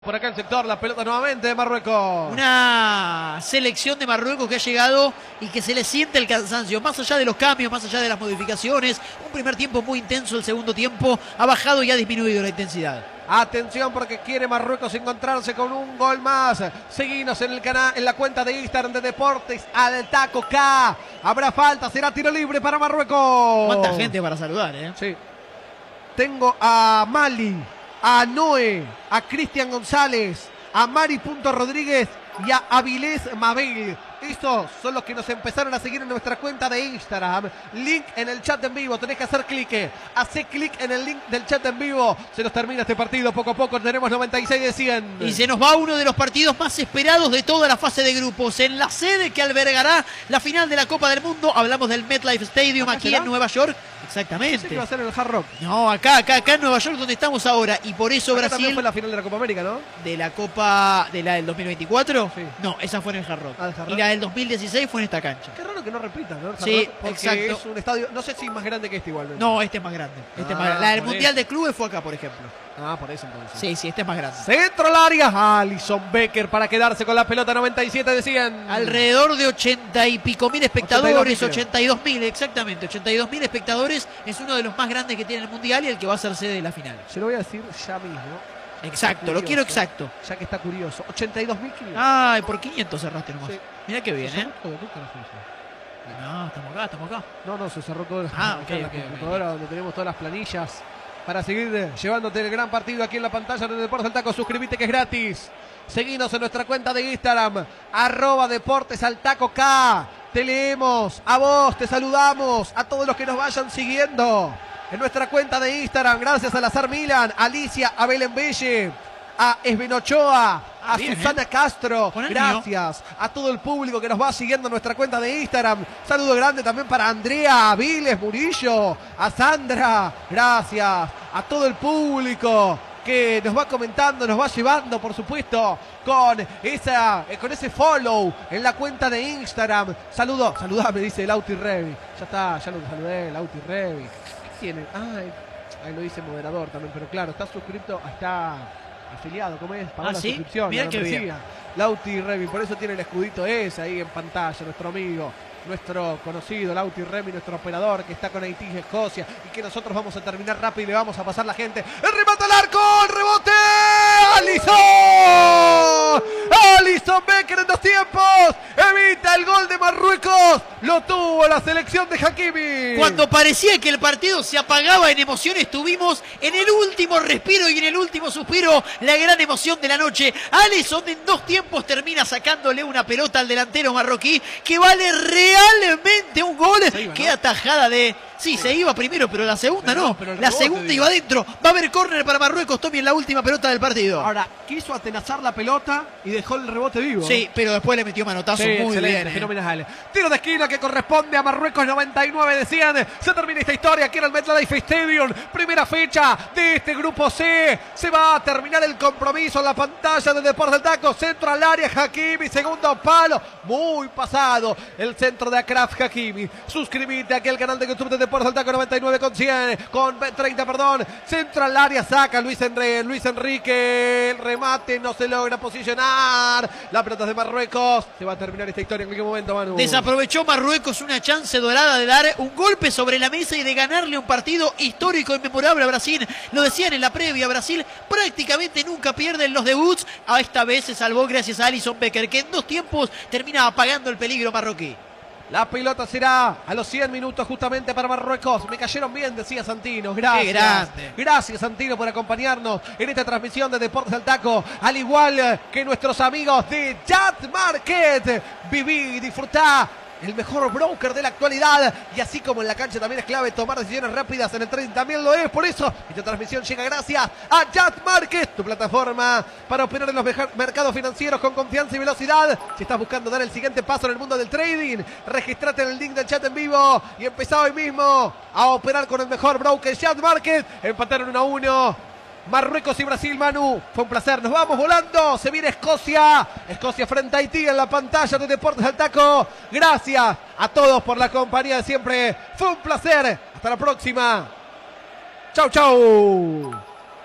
Por acá el sector, la pelota nuevamente de Marruecos. Una selección de Marruecos que ha llegado y que se le siente el cansancio. Más allá de los cambios, más allá de las modificaciones. Un primer tiempo muy intenso, el segundo tiempo ha bajado y ha disminuido la intensidad. Atención porque quiere Marruecos encontrarse con un gol más. Seguinos en el canal, en la cuenta de Instagram de Deportes al Taco K. Habrá falta, será tiro libre para Marruecos. ¿Cuánta gente para saludar, Sí. Tengo a Mali, a Noé, a Cristian González, a Mari.Rodríguez y a Avilés Mabel. Estos son los que nos empezaron a seguir en nuestra cuenta de Instagram. Link en el chat en vivo. Tenés que hacer clic. Hacé clic en el link del chat en vivo. Se nos termina este partido poco a poco. Tenemos 96 de 100. Y se nos va uno de los partidos más esperados de toda la fase de grupos. En la sede que albergará la final de la Copa del Mundo. Hablamos del MetLife Stadium aquí en Nueva York. Exactamente. Pensé que iba a ser en el Hard Rock. No, acá en Nueva York donde estamos ahora. Y por eso Acá Brasil... también fue la final de la Copa América, ¿no? ¿De la Copa de la del 2024? Sí. No, esa fue en el Hard Rock. Ah, el Hard Rock. Y la del 2016 fue en esta cancha. Qué raro que no repitan, ¿no? El Hard Sí, Rock, porque exacto. es un estadio, no sé si más grande que este igualmente. No, este es más grande. Este es más grande. La del por Mundial eso. de Clubes fue acá, por ejemplo. Ah, por eso entonces. Sí, este es más grande. Centro al área. Alison Becker para quedarse con la pelota. 97 de 100. Alrededor de 80 y pico mil espectadores, 82.000, 82.000 exactamente, 82.000 espectadores, es uno de los más grandes que tiene el Mundial y el que va a ser sede de la final. Se lo voy a decir ya mismo. Exacto, lo quiero exacto. Ya que está curioso. 82.500. Ay, por 500 cerraste nomás. Sí. Mirá qué bien, ¿Se ¿eh? cerró todo? ¿Qué carajo hizo? No, estamos acá. No, se cerró todo. Ah, Acá en la ok. computadora donde tenemos todas las planillas para seguir llevándote el gran partido aquí en la pantalla de Deportes al Taco. Suscríbete que es gratis. Seguinos en nuestra cuenta de Instagram, @Deportes al Taco K. Te leemos, a vos, te saludamos, a todos los que nos vayan siguiendo en nuestra cuenta de Instagram. Gracias a Lazar Milan, a Alicia, a Belén Belle, a Esben Ochoa, a bien, Susana Castro. Con el Gracias a todo el público que nos va siguiendo en nuestra cuenta de Instagram. Saludo grande también para Andrea, Viles, Murillo, a Sandra. Gracias a todo el público que nos va comentando, nos va llevando, por supuesto, con ese follow en la cuenta de Instagram. Saludame, dice Lauti Revi. Ya está, ya lo saludé, Lauti Revi. ¿Qué tiene? Ahí lo dice moderador también, pero claro, está suscrito, está afiliado, ¿cómo es? Pagó la ¿sí? suscripción. Mirá la qué bien. membresía. Lauti Revi, por eso tiene el escudito ese ahí en pantalla, nuestro amigo. Nuestro conocido Lauti Remi, nuestro operador que está con Haití y Escocia y que nosotros vamos a terminar rápido y le vamos a pasar la gente. ¡El remate al arco! ¡El rebote! ¡Alison! ¡Alison Becker en 2 tiempos! ¡Evita el gol de Marruecos! ¡Lo tuvo la selección de Hakimi! Cuando parecía que el partido se apagaba en emociones, tuvimos en el último respiro y en el último suspiro la gran emoción de la noche. Alisson en 2 tiempos termina sacándole una pelota al delantero marroquí que vale realmente un gol. Qué atajada de... Sí, se iba primero, pero la segunda no. La segunda iba adentro. Va a haber córner para Marruecos, Tommy, en la última pelota del partido. Ahora, quiso atenazar la pelota y dejó el rebote vivo. Sí, pero después le metió manotazo muy bien. Fenomenal. Tiro de esquina que corresponde a Marruecos, 99 de 100. Se termina esta historia aquí en el MetLife Stadium. Primera fecha de este grupo C. Se va a terminar el compromiso en la pantalla de Deportes del Taco. Centro al área, Hakimi, segundo palo. Muy pasado el centro de Achraf Hakimi. Suscríbete aquí al canal de YouTube de Deportes del Taco 99 con 100. Con 30, perdón. Centro al área, saca Luis Enrique. El remate no se logra posicionar. La pelota de Marruecos. Se va a terminar esta historia en cualquier momento, Manu. Desaprovechó Marruecos una chance dorada de dar un golpe sobre la mesa y de ganarle un partido histórico y memorable a Brasil. Lo decían en la previa, Brasil prácticamente nunca pierde en los debuts. A esta vez se salvó gracias a Alison Becker, que en 2 tiempos termina apagando el peligro marroquí. La pelota será a los 100 minutos justamente para Marruecos. Me cayeron bien, decía Santino. Gracias. Qué grande. Gracias, Santino, por acompañarnos en esta transmisión de Deportes al Taco. Al igual que nuestros amigos de Yacht Market. Viví y disfrutá. El mejor broker de la actualidad. Y así como en la cancha también es clave tomar decisiones rápidas, en el trading también lo es. Por eso esta transmisión llega gracias a Yacht Market, tu plataforma para operar en los mercados financieros con confianza y velocidad. Si estás buscando dar el siguiente paso en el mundo del trading, registrate en el link del chat en vivo y empezá hoy mismo a operar con el mejor broker Yacht Market. Empataron 1-1. Marruecos y Brasil, Manu. Fue un placer. Nos vamos volando. Se viene Escocia. Escocia frente a Haití en la pantalla de Deportes al Taco. Gracias a todos por la compañía de siempre. Fue un placer. Hasta la próxima. Chau, chau.